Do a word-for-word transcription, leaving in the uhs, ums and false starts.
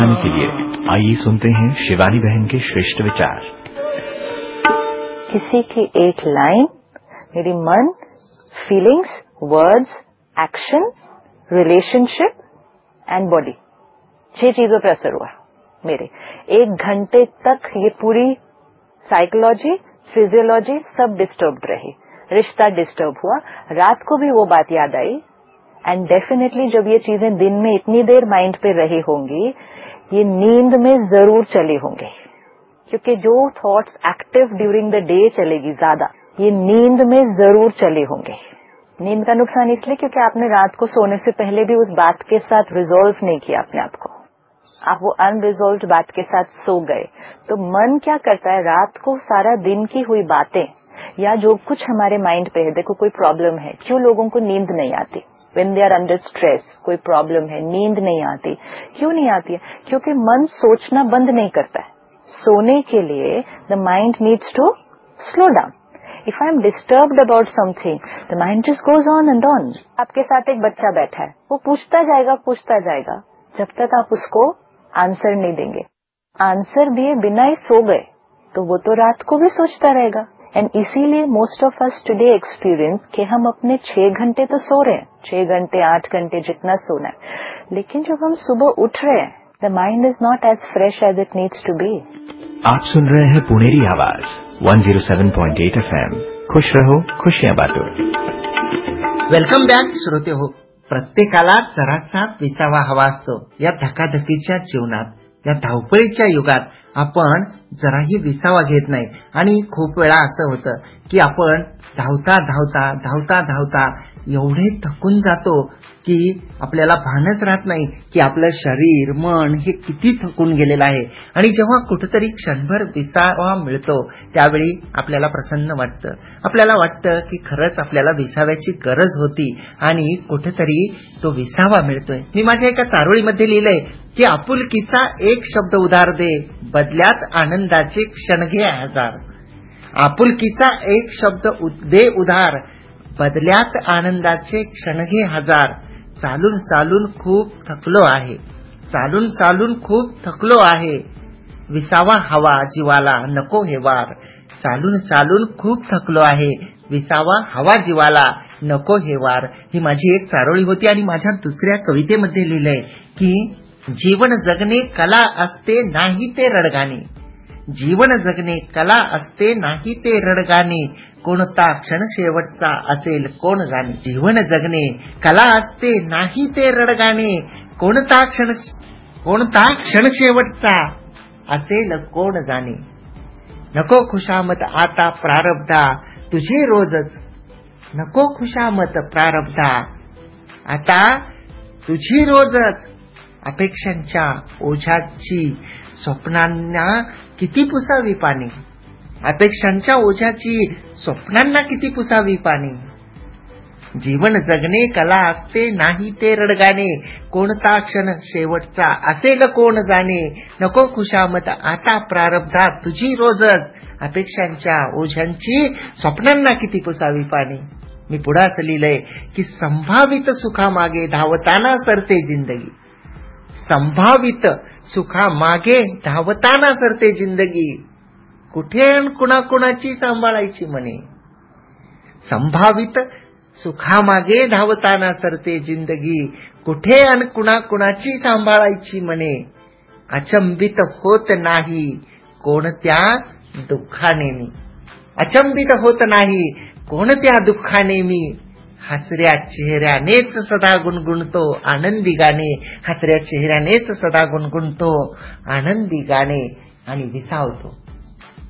के लिए आइए सुनते हैं शिवानी बहन के श्रेष्ठ विचार। किसी की एक लाइन मेरी मन, feelings, words, action, relationship end body, छह चीजों पर असर हुआ मेरे। एक घंटे तक ये पूरी साइकोलॉजी, फिजियोलॉजी सब डिस्टर्ब्ड रही, रिश्ता डिस्टर्ब हुआ। रात को भी वो बात याद आई एंड डेफिनेटली जब ये चीजें दिन में इतनी देर माइंड पे रही होंगी, ये नींद में जरूर चली होंगी, क्योंकि जो thoughts active during the day चलेगी ज्यादा, ये नींद में जरूर चली होंगी। नींद का नुकसान इसलिए क्योंकि आपने रात को सोने से पहले भी उस बात के साथ रिजॉल्व नहीं किया अपने आप को, आप वो अनरिजॉल्व्ड बात के साथ सो गए। तो मन क्या करता है, रात को सारा दिन की हुई बातें या जो कुछ हमारे माइंड पे है, देखो कोई प्रॉब्लम है, क्यों लोगों को नींद नहीं आती, when they are under stress, कोई प्रॉब्लम है, नींद नहीं आती, क्यों नहीं आती है? क्योंकि मन सोचना बंद नहीं करता है। सोने के लिए the mind needs to slow down. If I am disturbed about something, the mind just goes on and on. आपके साथ एक बच्चा बैठा है, वो पूछता जाएगा पूछता जाएगा जब तक आप उसको आंसर नहीं देंगे। आंसर दिए बिना ही सो गए तो वो तो रात को भी सोचता रहेगा। एंड इसीलिए most of us today experience कि हम अपने छह घंटे तो सो रहे हैं, छह घंटे आठ घंटे जितना सोना है, लेकिन जब हम सुबह उठ रहे हैं, the mind is not age fresh age it needs to be. आप सुन रहे हैं पुणेरी आवाज वन ज़ीरो सेवन पॉइंट एट एफ एम। खुश रहो, खुशियां बांटो। वेलकम बॅक श्रोते हो। प्रत्येकाला जरासा विसावा हवा असतो। या धकाधकीच्या जीवनात, या धावपळीच्या युगात आपण जराही विसावा घेत नाही आणि खूप वेळा असं होतं की आपण धावता धावता धावता धावता एवढे थकून जातो की आपल्याला भानच राहत नाही की आपलं शरीर, मन हे किती थकून गेलेलं आहे। आणि जेव्हा कुठेतरी क्षणभर विसावा मिळतो त्यावेळी आपल्याला प्रसन्न वाटतं, आपल्याला वाटतं की खरंच आपल्याला विसाव्याची गरज होती आणि कुठेतरी तो विसावा मिळतोय। मी माझ्या एका चारोळीमध्ये लिहिलंय की आपुलकीचा एक शब्द उधार दे, बदल्यात आनंदाचे क्षण घे हजार। आपुलकीचा एक शब्द दे उधार, बदल्यात आनंदाचे क्षण घे हजार। चालून चालून खूप थकलो आहे, चालून चालून खूप थकलो आहे, विसावा हवा जीवाला नको हे वार। चालून चालून खूप थकलो आहे, विसावा हवा जीवाला नको हे वार। ही माझी एक चारोळी होती। आणि माझ्या दुसऱ्या कवितेमध्ये लिहिलंय की जीवन जगणे कला असते नाही ते रडगाणे, जीवन जगणे कला असते नाही ते रडगाणे, कोणता क्षण शेवटचा असेल कोण जाणे। जीवन जगणे कला असते नाही ते रडगाणे, कोणता क्षण कोणता क्षण शेवटचा असेल कोण जाणे। नको खुशामत आता प्रारब्धा तुझे रोजच, नको खुशामत प्रारब्धा आता तुझी रोजच। अपेक्षांच्या ओझ्याची स्वप्नांना किती पुसावी पाने, अपेक्षांच्या ओझ्याची स्वप्नांना किती पुसावी पाने। जीवन जगणे कला असते नाही ते रडगाणे, कोणता क्षण शेवटचा असेल कोण जाणे। नको खुशामत आता प्रारब्धा तुझी रोजच, अपेक्षांच्या ओझ्यांची स्वप्नांना किती पुसावी पाने। मी पुढे असं लिहिलंय की संभावित सुखामागे धावताना सरते जिंदगी, संभावित सुखामागे धावताना सरते जिंदगी, कुठे कुणाकुणाची सांभाळायची म्हणे। संभावित सुखामागे धावताना सरते जिंदगी, कुठे अन कुणाकुणाची सांभाळायची म्हणे। अचंबित होत नाही कोणत्या दुःखाने मी, अचंबित होत नाही कोणत्या दुःखाने मी, हसऱ्या चेहऱ्यानेच सदा गुणगुणतो आनंदी गाणे, हसऱ्या चेहऱ्यानेच सदा गुणगुणतो आनंदी गाणे आणि विसावतो।